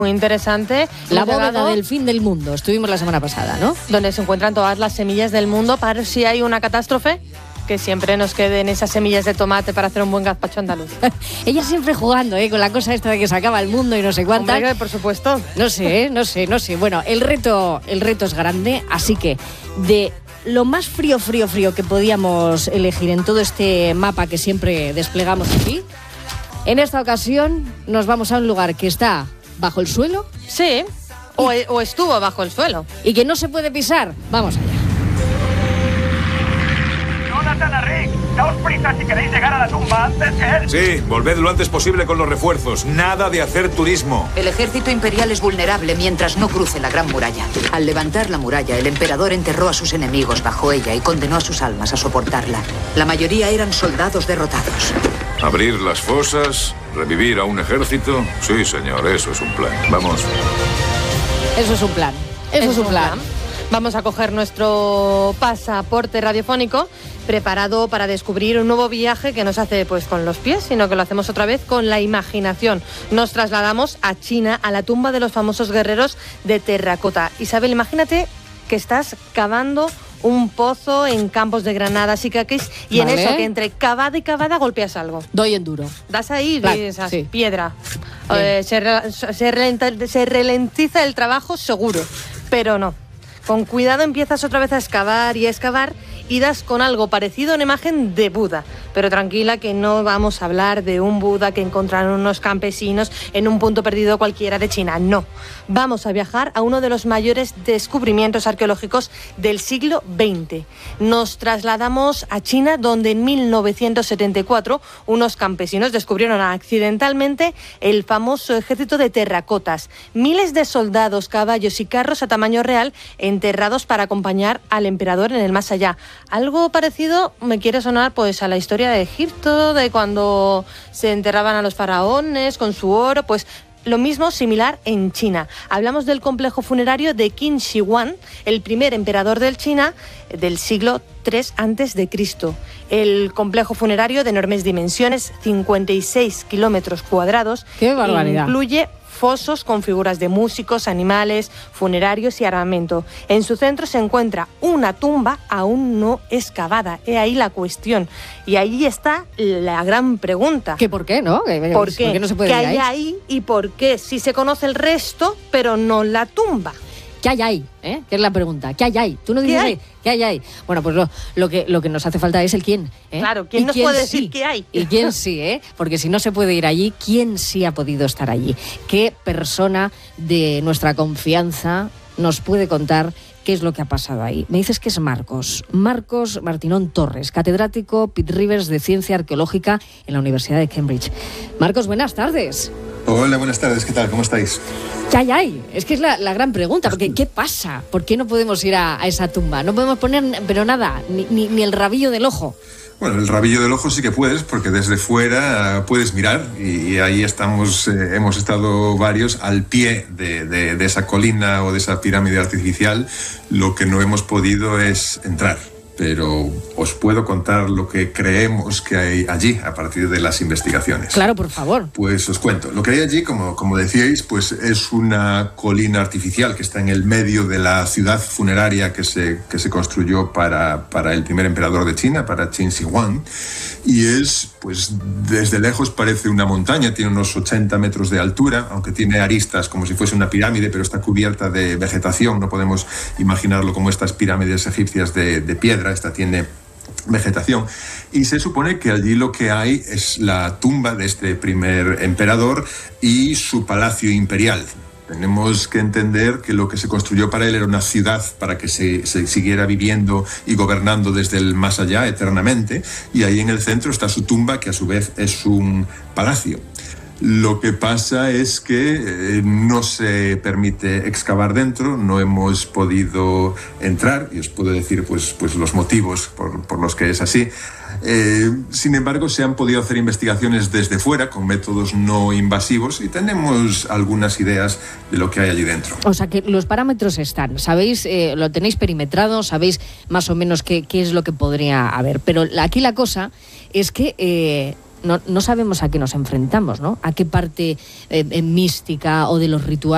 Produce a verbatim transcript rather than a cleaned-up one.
Muy interesante. La bóveda del fin del mundo. Estuvimos la semana pasada, ¿no? Donde se encuentran todas las semillas del mundo para si hay una catástrofe, que siempre nos queden esas semillas de tomate para hacer un buen gazpacho andaluz. Ella siempre jugando, ¿eh? Con la cosa esta de que se acaba el mundo y no sé cuántas. Hombre, por supuesto. No sé, ¿eh? no sé, no sé. Bueno, el reto, el reto es grande, así que de lo más frío, frío, frío que podíamos elegir en todo este mapa que siempre desplegamos aquí, en esta ocasión nos vamos a un lugar que está bajo el suelo. Sí, o, o estuvo bajo el suelo. Y que no se puede pisar. Vamos allá. Jonathan a Rick, daos prisa si queréis llegar a la tumba antes que él. Sí, volved lo antes posible con los refuerzos. Nada de hacer turismo. El ejército imperial es vulnerable mientras no cruce la Gran Muralla. Al levantar la muralla, el emperador enterró a sus enemigos bajo ella y condenó a sus almas a soportarla. La mayoría eran soldados derrotados. Abrir las fosas, revivir a un ejército. Sí, señor, eso es un plan. Vamos. Eso es un plan. Eso es, es un plan. plan. Vamos a coger nuestro pasaporte radiofónico preparado para descubrir un nuevo viaje que no se hace pues con los pies, sino que lo hacemos otra vez con la imaginación. Nos trasladamos a China, a la tumba de los famosos guerreros de terracota. Isabel, imagínate que estás cavando un pozo en Campos de Granada, así que aquí, y vale. En eso que entre cavada y cavada golpeas algo. Doy en duro. Das ahí, Claro, esas, sí. piedra. Eh, se, se, ralentiza, se ralentiza el trabajo seguro, pero no. Con cuidado empiezas otra vez a excavar y a excavar y das con algo parecido a una imagen de Buda. Pero tranquila que no vamos a hablar de un Buda que encontraron unos campesinos en un punto perdido cualquiera de China. No, vamos a viajar a uno de los mayores descubrimientos arqueológicos del siglo veinte. Nos trasladamos a China, donde en mil novecientos setenta y cuatro unos campesinos descubrieron accidentalmente el famoso ejército de terracotas. Miles de soldados, caballos y carros a tamaño real enterrados para acompañar al emperador en el más allá. Algo parecido me quiere sonar pues a la historia de Egipto, de cuando se enterraban a los faraones con su oro, pues lo mismo similar en China. Hablamos del complejo funerario de Qin Shi Huang, el primer emperador del China del siglo tres antes de Cristo. El complejo funerario de enormes dimensiones, cincuenta y seis kilómetros cuadrados. ¡Qué barbaridad! Incluye fosos con figuras de músicos, animales, funerarios y armamento. En su centro se encuentra una tumba aún no excavada. He ahí la cuestión. Y ahí está la gran pregunta. ¿Qué por qué, no? ¿Por qué? ¿Por qué no se puede ¿Qué ir hay ahí? ahí y por qué? Si se conoce el resto, pero no la tumba. ¿Qué hay ahí? ¿Eh? ¿Qué es la pregunta? ¿Qué hay ahí? Tú no dices, ¿Qué hay? ¿qué hay ahí? Bueno, pues lo, lo, que, lo que nos hace falta es el quién. ¿eh? Claro, ¿quién ¿Y nos quién puede sí? decir qué hay? Y quién sí, ¿eh? Porque si no se puede ir allí, ¿quién sí ha podido estar allí? ¿Qué persona de nuestra confianza nos puede contar qué es lo que ha pasado ahí? Me dices que es Marcos. Marcos Martinón Torres, catedrático Pitt Rivers de Ciencia Arqueológica en la Universidad de Cambridge. Marcos, buenas tardes. Hola, buenas tardes. ¿Qué tal? ¿Cómo estáis? ¿Qué hay ahí? Es que es la, la gran pregunta, porque ¿qué pasa? ¿Por qué no podemos ir a, a esa tumba? No podemos poner, pero nada, ni, ni, ni el rabillo del ojo. Bueno, el rabillo del ojo sí que puedes, porque desde fuera uh, puedes mirar y, y ahí estamos, eh, hemos estado varios al pie de, de, de esa colina o de esa pirámide artificial. Lo que no hemos podido es entrar. Pero os puedo contar lo que creemos que hay allí a partir de las investigaciones. Claro, por favor. Pues os cuento. Lo que hay allí, como, como decíais, pues es una colina artificial que está en el medio de la ciudad funeraria que se, que se construyó para, para el primer emperador de China, para Qin Shi Huang. Y es, pues desde lejos parece una montaña, tiene unos ochenta metros de altura, aunque tiene aristas como si fuese una pirámide, pero está cubierta de vegetación. No podemos imaginarlo como estas pirámides egipcias de, de piedra. Esta tiene vegetación y se supone que allí lo que hay es la tumba de este primer emperador y su palacio imperial. Tenemos que entender que lo que se construyó para él era una ciudad para que se, se siguiera viviendo y gobernando desde el más allá eternamente, y ahí en el centro está su tumba, que a su vez es un palacio. Lo que pasa es que eh, no se permite excavar dentro, no hemos podido entrar, y os puedo decir pues, pues los motivos por, por los que es así. Eh, sin embargo, se han podido hacer investigaciones desde fuera con métodos no invasivos y tenemos algunas ideas de lo que hay allí dentro. O sea que los parámetros están, sabéis, eh, lo tenéis perimetrado, sabéis más o menos qué, qué es lo que podría haber, pero aquí la cosa es que eh, no, no sabemos a qué nos enfrentamos, ¿no? A qué parte eh, mística o de los rituales